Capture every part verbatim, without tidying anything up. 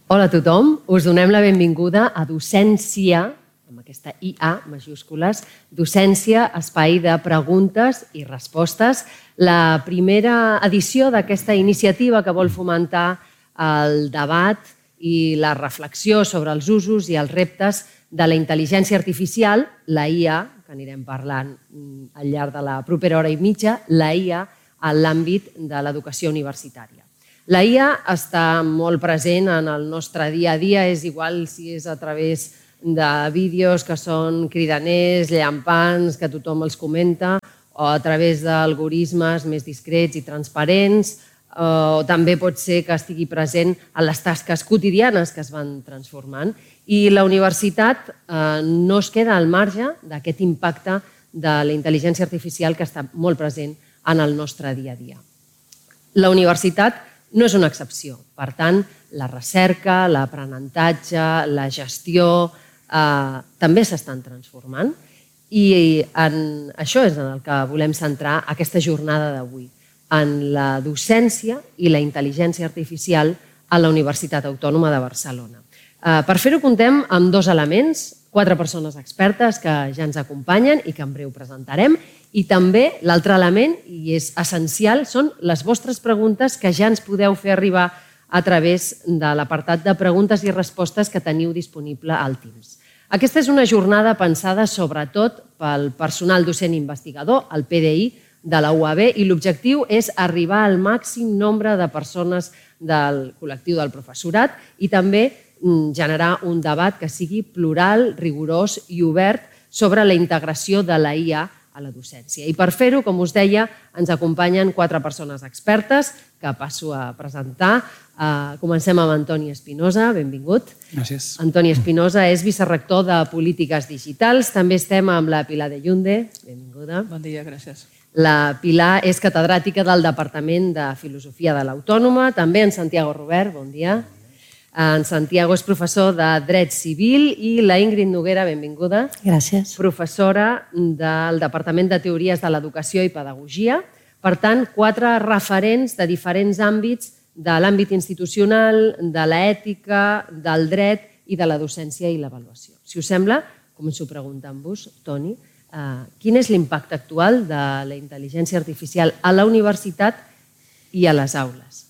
Hola a tothom, us donem la benvinguda a Docència, amb aquesta I A majúscules, Docència, espai de preguntes i respostes, la primera edició d'aquesta iniciativa que vol fomentar el debat i la reflexió sobre els usos i els reptes de la intel·ligència artificial, la I A, que anirem parlant al llarg de la propera hora i mitja, la I A en l'àmbit de l'educació universitària. La I A està molt present en el nostre dia a dia, és igual si és a través de vídeos que són cridaners, llampants, que tothom els comenta, o a través d'algoritmes més discrets i transparents, o també pot ser que estigui present en les tasques quotidianes que es van transformant. I la universitat no es queda al marge d'aquest impacte de la intel·ligència artificial que està molt present en el nostre dia a dia. La universitat no és una excepció. Per tant, la recerca, l'aprenentatge, la gestió eh, també s'estan transformant i en això és en el que volem centrar aquesta jornada d'avui, en la docència i la intel·ligència artificial a la Universitat Autònoma de Barcelona. Eh, per fer-ho contem amb dos elements, quatre persones expertes que ja ens acompanyen i que en breu presentarem, i també l'altre element, i és essencial, són les vostres preguntes que ja ens podeu fer arribar a través de l'apartat de preguntes i respostes que teniu disponible al Teams. Aquesta és una jornada pensada sobretot pel personal docent investigador, el P D I de la U A B, i l'objectiu és arribar al màxim nombre de persones del col·lectiu del professorat i també generar un debat que sigui plural, rigorós i obert sobre la integració de la I A a la docència. I per fer-ho, com us deia, ens acompanyen quatre persones expertes que passo a presentar. Comencem amb Antoni Espinosa, benvingut. Gràcies. Antoni Espinosa és vicerector de Polítiques Digitals. També estem amb la Pilar de Yunde, benvinguda. Bon dia, gràcies. La Pilar és catedràtica del Departament de Filosofia de l'Autònoma. També en Santiago Robert, bon dia. En Santiago és professor de Dret Civil i la Ingrid Noguera, benvinguda. Gràcies. Professora del Departament de Teories de l'Educació i Pedagogia. Per tant, quatre referents de diferents àmbits de l'àmbit institucional, de l'ètica, del dret i de la docència i l'avaluació. Si us sembla, començo preguntant-vos, Toni, quin és l'impacte actual de la intel·ligència artificial a la universitat i a les aules?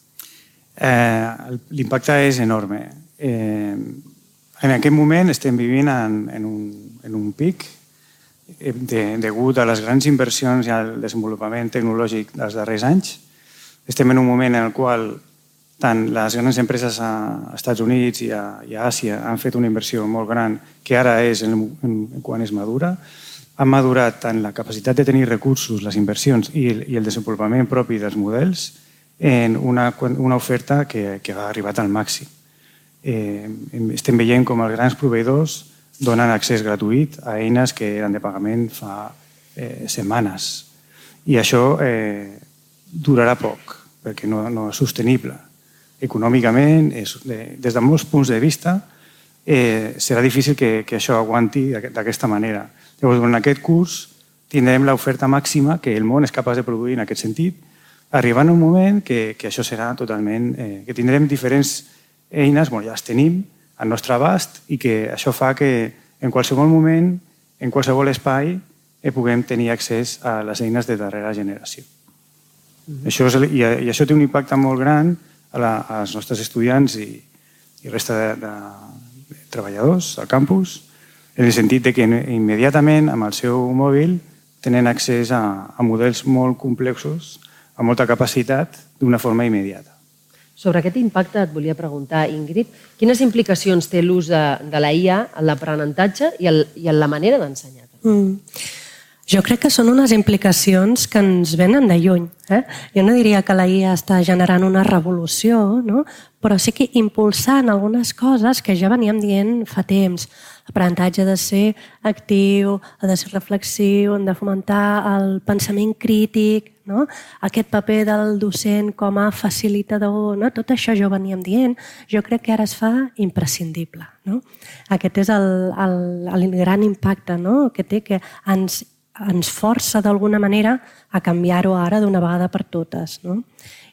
Eh, L'impacte és enorme. Eh, en aquest moment estem vivint en, en, un, en un pic de, degut a les grans inversions i al desenvolupament tecnològic dels darrers anys. Estem en un moment en el qual tant les grans empreses als Estats Units i a, i a Àsia han fet una inversió molt gran que ara és en, en, quan és madura. Han madurat tant la capacitat de tenir recursos, les inversions i el, i el desenvolupament propi dels models en una, una oferta que, que ha arribat al màxim. Eh, estem veient com els grans proveïdors donen accés gratuït a eines que eren de pagament fa eh, setmanes. I això eh, durarà poc, perquè no, no és sostenible. Econòmicament, és, de, des de molts punts de vista, eh, serà difícil que, que això aguanti d'aquesta manera. Llavors, en aquest curs tindrem l'oferta màxima que el món és capaç de produir en aquest sentit, arribant un moment que, que això serà totalment... Eh, que tindrem diferents eines, bueno, ja les tenim al nostre abast i que això fa que en qualsevol moment, en qualsevol espai, eh, puguem tenir accés a les eines de darrera generació. Mm-hmm. això és, i, I això té un impacte molt gran a la, als nostres estudiants i, i resta de, de, de treballadors al campus, en el sentit de que immediatament amb el seu mòbil tenen accés a, a models molt complexos amb molta capacitat d'una forma immediata. Sobre aquest impacte et volia preguntar, Ingrid, quines implicacions té l'ús de, de la I A en l'aprenentatge i, el, i en la manera d'ensenyar? Mm. Jo crec que són unes implicacions que ens venen de lluny. Eh? Jo no diria que la I A està generant una revolució, no? Però sí que impulsant algunes coses que ja veníem dient fa temps. L'aprenentatge ha de ser actiu, ha de ser reflexiu, hem de fomentar el pensament crític, no? Aquest paper del docent com a facilitador, no? Tot això ja ho veníem dient, jo crec que ara es fa imprescindible. No? Aquest és el, el, el gran impacte, no? Que té, que ens, ens força d'alguna manera a canviar-ho ara d'una vegada per totes. No?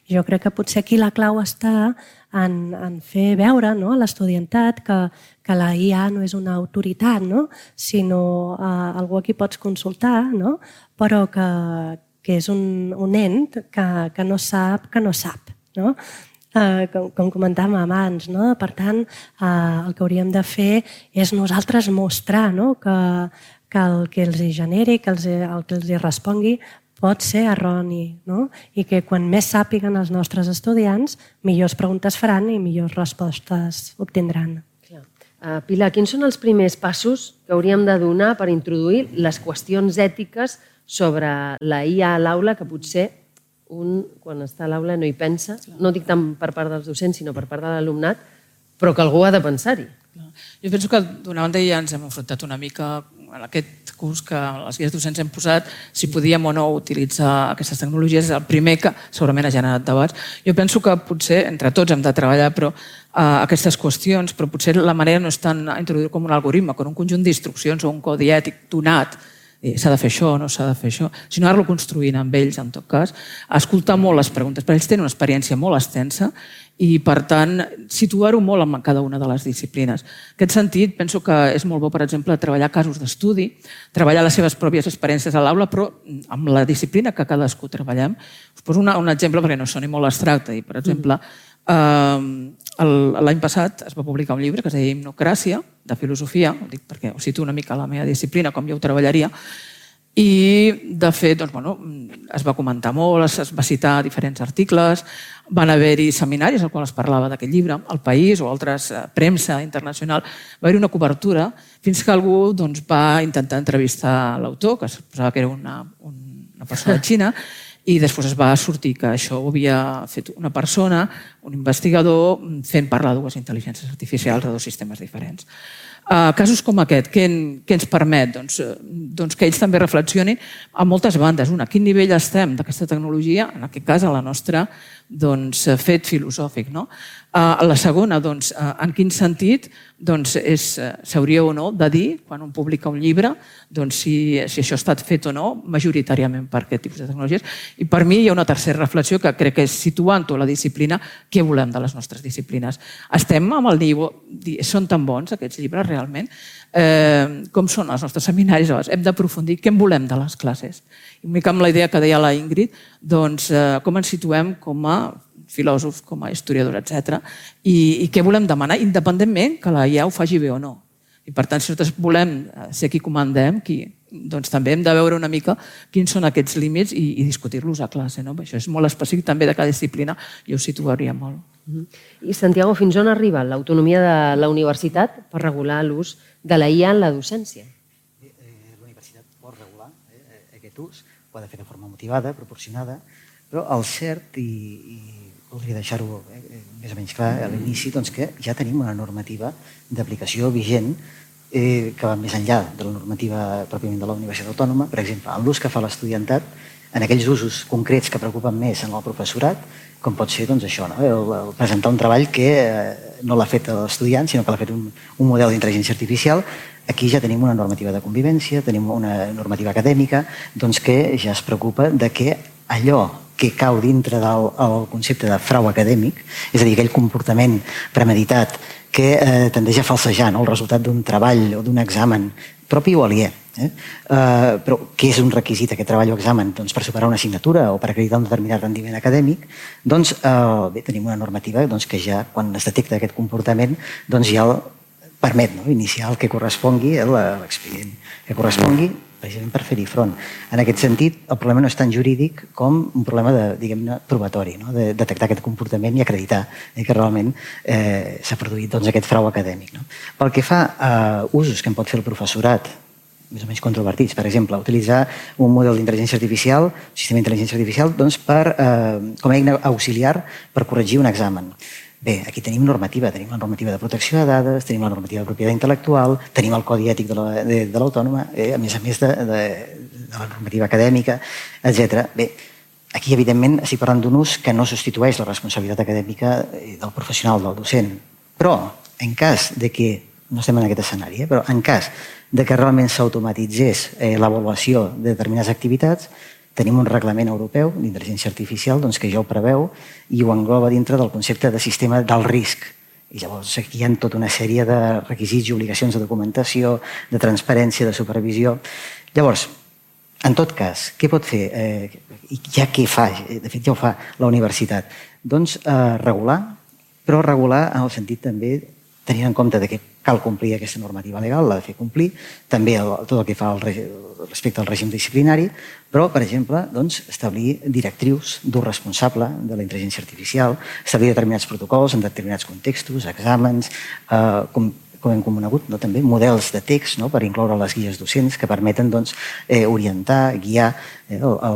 Jo crec que potser aquí la clau està en, en fer veure, no, a l'estudiantat que, que la I A no és una autoritat, no, sinó uh, algú a qui pots consultar, no, però que, que és un, un ent que, que no sap que no sap. No? Uh, com, com comentàvem abans. No? Per tant, uh, el que hauríem de fer és nosaltres mostrar, no? que, que el que els generi, que els, el que els respongui, pot ser erroni, no? I que quan més sàpiguen els nostres estudiants, millors preguntes faran i millors respostes obtindran. Clar. Uh, Pilar, quins són els primers passos que hauríem de donar per introduir les qüestions ètiques sobre la I A a l'aula, que potser un, quan està a l'aula, no hi pensa, no dic tant per part dels docents, sinó per part de l'alumnat, però que algú ha de pensar-hi. Jo penso que d'una banda ja ens hem enfrontat una mica en aquest curs que les guies docents hem posat si podíem o no utilitzar aquestes tecnologies. El primer que segurament ha generat debats. Jo penso que potser entre tots hem de treballar però, uh, aquestes qüestions, però potser la manera no és tant introduir com un algoritme, com un conjunt d'instruccions o un codi ètic donat, s'ha de fer això o no s'ha de fer això, sinó anar-lo construint amb ells, en tot cas, escoltar molt les preguntes, perquè ells tenen una experiència molt extensa i, per tant, situar-ho molt en cada una de les disciplines. En aquest sentit, penso que és molt bo, per exemple, treballar casos d'estudi, treballar les seves pròpies experiències a l'aula, però amb la disciplina que cadascú treballem. Us poso una, un exemple perquè no soni molt abstracte. I, per exemple, eh, l'any passat es va publicar un llibre que es deia Himnocràcia, de filosofia, ho dic perquè ho cito una mica a la meva disciplina, com jo ho treballaria, i, de fet, doncs, bueno, es va comentar molt, es va citar diferents articles, van haver-hi seminaris al qual es parlava d'aquest llibre, El País o altres premsa internacional, va haver-hi una cobertura fins que algú doncs, va intentar entrevistar l'autor, que es posava que era una, una persona de Xina, i després es va sortir que això ho havia fet una persona, un investigador, fent parlar dues intel·ligències artificials a dos sistemes diferents. Uh, casos com aquest, què, què ens permet? Doncs, doncs que ells també reflexionin a moltes bandes. Una, a quin nivell estem d'aquesta tecnologia, en aquest cas a la nostra doncs, fet filosòfic. No? Uh, la segona, doncs, uh, en quin sentit doncs, s'hauria o no de dir, quan un publica un llibre, doncs, si, si això ha estat fet o no, majoritàriament per aquest tipus de tecnologies. I per mi hi ha una tercera reflexió que crec que és situant-ho la disciplina, què volem de les nostres disciplines. Estem amb el nivell, són tan bons aquests llibres realment? Eh, com són els nostres seminaris? Hem d'aprofundir què en volem de les classes. I una mica amb la idea que deia la Ingrid, doncs, eh, com ens situem com a filòsofs, com a historiadors, etcètera. I, i què volem demanar, independentment que la I A ho faci bé o no. I per tant, si nosaltres volem ser qui comandem, qui, doncs també hem de veure una mica quins són aquests límits i, i discutir-los a classe. No? Això és molt específic també de cada disciplina i ho situaria molt. I Santiago, fins on arriba l'autonomia de la universitat per regular l'ús de la I A en la docència? La universitat pot regular eh, aquest ús, ho ha de fer de forma motivada, proporcionada, però el cert, i, i voldria deixar-ho eh, més o menys clar a l'inici, doncs que ja tenim una normativa d'aplicació vigent eh, que va més enllà de la normativa pròpiament de la Universitat Autònoma. Per exemple, en l'ús que fa l'estudiantat, en aquells usos concrets que preocupen més en el professorat, com pot ser doncs, això, no? el, el presentar un treball que eh, no l'ha fet l'estudiant, sinó que l'ha fet un, un model d'intel·ligència artificial. Aquí ja tenim una normativa de convivència, tenim una normativa acadèmica doncs, que ja es preocupa de que allò que cau dintre del el concepte de frau acadèmic, és a dir, aquell comportament premeditat que eh, tendeix a falsejar no? el resultat d'un treball o d'un examen propi o aliè. Eh? Uh, però què és un requisit aquest treball o examen? Doncs per superar una assignatura o per acreditar un determinat rendiment acadèmic, doncs uh, bé, tenim una normativa doncs, que ja quan es detecta aquest comportament doncs ja el permet no? iniciar el que correspongui, eh, l'expedient que correspongui, precisament per fer-hi front. En aquest sentit, el problema no és tan jurídic com un problema de, diguem-ne, probatori, no? de detectar aquest comportament i acreditar eh, que realment eh, s'ha produït doncs, aquest frau acadèmic. No? Pel que fa a usos que en pot fer el professorat, més o menys controvertits, per exemple, utilitzar un model d'intel·ligència artificial, un sistema d'intel·ligència artificial, doncs per, eh, com a eina auxiliar per corregir un examen. Bé, aquí tenim normativa, tenim la normativa de protecció de dades, tenim la normativa de propietat intel·lectual, tenim el codi ètic de l'Autònoma, eh, a més a més de, de, de la normativa acadèmica, etcètera. Bé, aquí, evidentment, estic parlant d'un ús que no substitueix la responsabilitat acadèmica del professional, del docent. Però, en cas de que, no estem en aquest escenari, eh, però en cas de que realment s'automatitzés eh, l'avaluació de determinades activitats, tenim un reglament europeu d'intel·ligència artificial doncs, que ja ho preveu i ho engloba dintre del concepte de sistema d'alt risc. I llavors aquí hi ha tota una sèrie de requisits i obligacions de documentació, de transparència, de supervisió. Llavors, en tot cas, què pot fer? Eh, I ja què fa? De fet, ja ho fa la universitat. Doncs eh, regular, però regular en el sentit també tenint en compte que cal complir aquesta normativa legal, l'ha de fer complir, també el, tot el que fa el, respecte al règim disciplinari, però, per exemple, doncs, establir directrius d'ús responsable de la intel·ligència artificial, establir determinats protocols en determinats contextos, exàmens, eh, com, com hem conegut, no? També models de text, no? Per incloure les guies docents que permeten doncs, eh, orientar, guiar eh, el, el